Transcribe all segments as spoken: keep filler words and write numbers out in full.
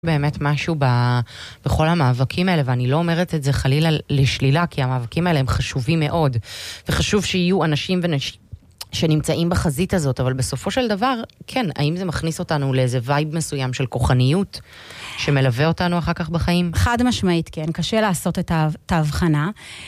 באמת משהו ב... בכל המאבקים האלה, ואני לא אומרת את זה חלילה לשלילה, כי המאבקים האלה הם חשובים מאוד, וחשוב שיהיו אנשים ונשים שנמצאים בחזית הזאת, אבל בסופו של דבר, כן, האם זה מכניס אותנו לאיזה וייב מסוים של כוחניות, שמלווה אותנו אחר כך בחיים? חד משמעית, כן, קשה לעשות את ההבחנה,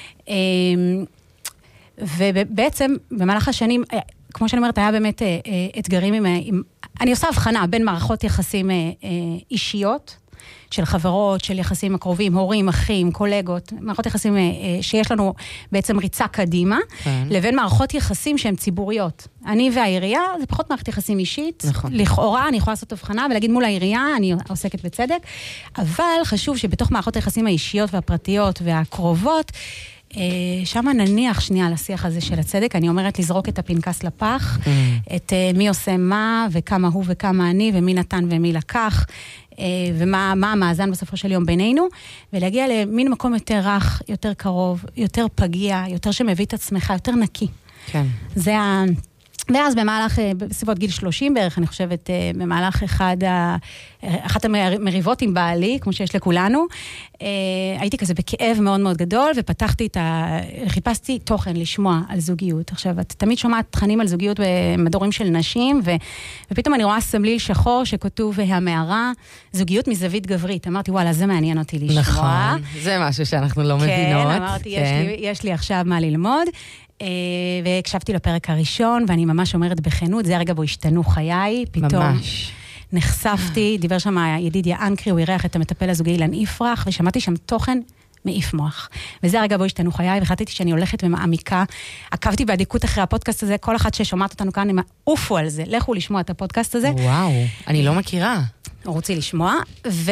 ובעצם במהלך השנים, כמו שאני אומרת, היה באמת אתגרים עם, עם אני עושה הבחנה בין מערכות יחסים אישיות, של חברות, של יחסים הקרובים, הורים, אחים, קולגות, מערכות יחסים שיש לנו בעצם ריצה קדימה, כן. לבין מערכות יחסים שהן ציבוריות. אני והעירייה, זה פחות מערכת יחסים אישית, נכון. לכאורה אני יכולה לעשות הבחנה ולהגיד מול העירייה, אני עוסקת בצדק, אבל חשוב שבתוך מערכות היחסים האישיות והפרטיות והקרובות, שם נניח שנייה לשיח הזה של הצדק, אני אומרת לזרוק את הפנקס לפח, mm. את מי עושה מה, וכמה הוא וכמה אני, ומי נתן ומי לקח, ומה מה המאזן בסופו של יום בינינו, ולהגיע למין מקום יותר רך, יותר קרוב, יותר פגיע, יותר שמביא את עצמך, יותר נקי. כן. זה ה... ואז במהלך, בסביבות גיל שלושים בערך, אני חושבת, במהלך אחד, אחת המריבות עם בעלי, כמו שיש לכולנו, הייתי כזה בכאב מאוד מאוד גדול, ופתחתי את ה... חיפשתי תוכן לשמוע על זוגיות. עכשיו, את תמיד שומעת תכנים על זוגיות במדורים של נשים, ו... ופתאום אני רואה סמליל שחור שכתוב המערה, זוגיות מזווית גברית. אמרתי, וואלה, זה מעניין אותי לשמוע. נכון, זה משהו שאנחנו לא מבינות. כן, אמרתי, יש לי, יש לי עכשיו מה ללמוד. והקשבתי לפרק הראשון, ואני ממש אומרת בכנות, זה הרגע בו השתנו חיי, פתאום ממש. נחשפתי, דיבר שם ידידיה אנקרי, הוא אירח את המטפל הזוגי אילן יפרח, ושמעתי שם תוכן מעיף מוח. וזה הרגע בו השתנו חיי, והחלטתי שאני הולכת ומעמיקה, עקבתי בעדיקות אחרי הפודקאסט הזה, כל אחד ששומעת אותנו כאן, הם עופו על זה, לכו לשמוע את הפודקאסט הזה. וואו, אני לא מכירה. רוצי לשמוע, ו...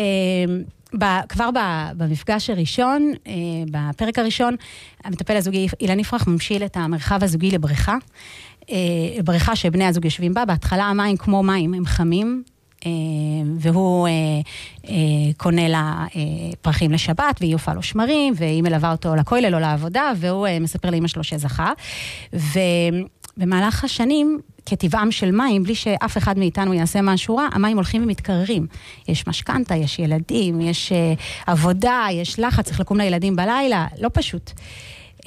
כבר במפגש הראשון, בפרק הראשון, המטפל הזוגי אילן יפרח ממשיל את המרחב הזוגי לבריכה, בריכה שבני הזוג יושבים בה, בהתחלה המים כמו מים, הם חמים, והוא קונה לה פרחים לשבת, והיא יופה לו שמרים, והיא מלווה אותו לכולל או לעבודה, והוא מספר לאמא שלו שזכה, ובמהלך השנים, כטבעם של מים, בלי שאף אחד מאיתנו יעשה משהו רע, המים הולכים ומתקררים. יש משכנתה, יש ילדים, יש uh, עבודה, יש לחץ, צריך לקום לילדים בלילה, לא פשוט. Um,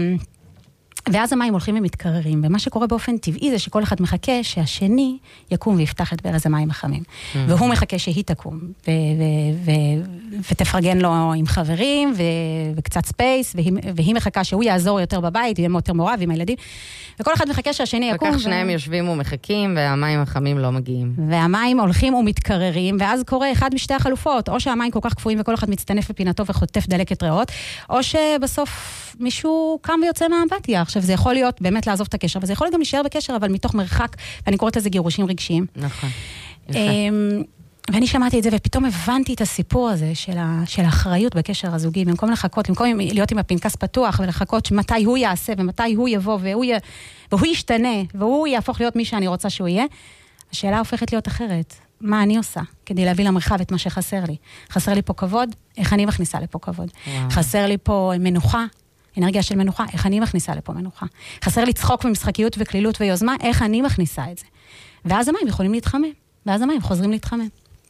ואז המים הולכים ומתקררים, ומה שקורה באופן טבעי זה שכל אחד מחכה שהשני יקום ויפתח את ברז המים החמים. Mm-hmm. והוא מחכה שהיא תקום, ו- ו- ו- ותפרגן לו עם חברים, ו- וקצת ספייס, והיא, והיא מחכה שהוא יעזור יותר בבית, ויהיה יותר מעורב עם הילדים, וכל אחד מחכה שהשני יקום. וכך שניהם ו... יושבים ומחכים, והמים החמים לא מגיעים. והמים הולכים ומתקררים, ואז קורה אחד משתי החלופות, או שהמים כל כך קפואים וכל אחד מצטנף בפינתו וחוטף דלקת ריאות, או שבסוף מישהו קם ויוצא מהאמפתיה. עכשיו, זה יכול להיות באמת לעזוב את הקשר, וזה יכול גם להישאר בקשר, אבל מתוך מרחק, ואני קוראת לזה גירושים רגשיים. נכון. יפה. ואני שמעתי את זה, ופתאום הבנתי את הסיפור הזה של, ה, של האחריות בקשר הזוגי, במקום לחכות, במקום להיות עם הפנקס פתוח, ולחכות מתי הוא יעשה, ומתי הוא יבוא, והוא, י... והוא ישתנה, והוא יהפוך להיות מי שאני רוצה שהוא יהיה, השאלה הופכת להיות אחרת. מה אני עושה כדי להביא למרחב את מה שחסר לי? חסר לי פה כבוד? איך אני מכניסה לפה כבוד? וואו. חסר לי פה מנוחה? אנרגיה של מנוחה? איך אני מכניסה לפה מנוחה? חסר לי צחוק ומשחקיות וכלילות ויוזמה? איך אני מכניסה את זה? ואז המים יכולים להתחמם, ואז המים חוזרים להתחמם.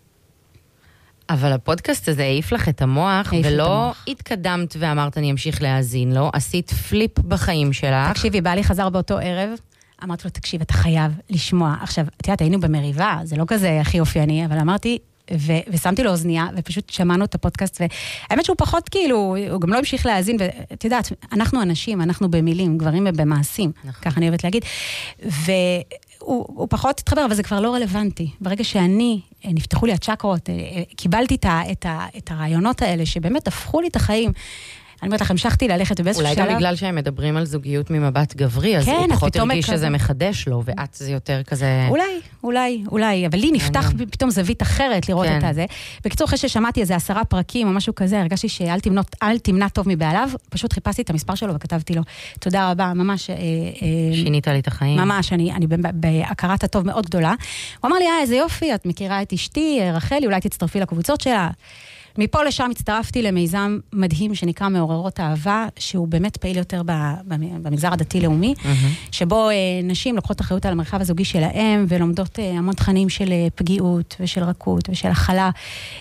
אבל הפודקאסט הזה העיף לך את המוח, ולא התקדמת ואמרת אני אמשיך להאזין לו, עשית פליפ בחיים שלך. תקשיבי, בעלי חזר באותו ערב, אמרתי לו, תקשיב, אתה חייב לשמוע. עכשיו, את יודעת, היינו במריבה, זה לא כזה הכי אופייני, אבל אמרתי, ו- ושמתי לו אוזניה, ופשוט שמענו את הפודקאסט, והאמת שהוא פחות כאילו, הוא גם לא המשיך להאזין, ואת יודעת, אנחנו אנשים, אנחנו במילים, גברים ובמעשים, נכון. ככה אני אוהבת להגיד, והוא הוא פחות התחבר, אבל זה כבר לא רלוונטי. ברגע שאני, נפתחו לי הצ'קרות, קיבלתי את, ה- את, ה- את הרעיונות האלה, שבאמת הפכו לי את החיים, אני אומרת לך, המשכתי ללכת ובאיזשהו שלב. אולי גם בגלל שהם מדברים על זוגיות ממבט גברי, אז הוא פחות הרגיש שזה מחדש לו, ואת זה יותר כזה... אולי, אולי, אולי, אבל לי נפתח פתאום זווית אחרת לראות את הזה. בקיצור, אחרי ששמעתי איזה עשרה פרקים או משהו כזה, הרגשתי שאל תמנע טוב מבעליו, פשוט חיפשתי את המספר שלו וכתבתי לו, תודה רבה, ממש... שינית לי את החיים. ממש, אני בהכרת הטוב מאוד גדולה. הוא אמר לי, אה, איזה יופי, את מכירה את אשתי, רחלי, אולי תצטרפי לקבוצות שלה. מפה לשם הצטרפתי למיזם מדהים שנקרא מעוררות אהבה, שהוא באמת פעיל יותר במגזר הדתי-לאומי, שבו נשים לוקחות אחריות על המרחב הזוגי שלהם, ולומדות המון תכנים של פגיעות ושל רכות ושל הכלה,